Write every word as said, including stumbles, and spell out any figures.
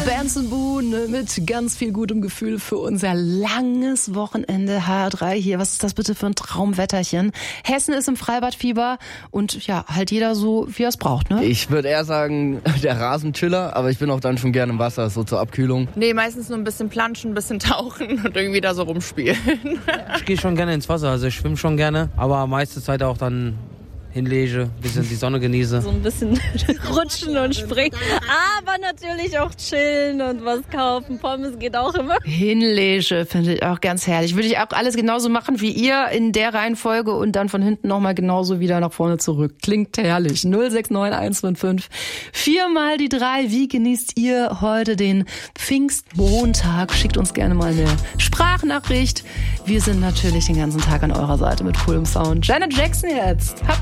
Benson Boone mit ganz viel gutem Gefühl für unser langes Wochenende. H R drei hier. Was ist das bitte für ein Traumwetterchen? Hessen ist im Freibadfieber und ja, halt jeder so, wie er es braucht, ne? Ich würde eher sagen, der Rasenchiller, aber ich bin auch dann schon gerne im Wasser, so zur Abkühlung. Nee, meistens nur ein bisschen planschen, ein bisschen tauchen und irgendwie da so rumspielen. Ich gehe schon gerne ins Wasser, also ich schwimme schon gerne, aber meiste Zeit auch dann hinlege, ein bisschen die Sonne genieße. So ein bisschen rutschen und springen, aber natürlich auch chillen und was kaufen. Pommes geht auch immer. Hinlege finde ich auch ganz herrlich. Würde ich auch alles genauso machen wie ihr in der Reihenfolge und dann von hinten nochmal genauso wieder nach vorne zurück. Klingt herrlich. null sechs neun eins fünf fünf vier mal die drei. Wie genießt ihr heute den Pfingstmontag? Schickt uns gerne mal eine Sprachnachricht. Wir sind natürlich den ganzen Tag an eurer Seite mit coolem Sound. Janet Jackson jetzt. Habt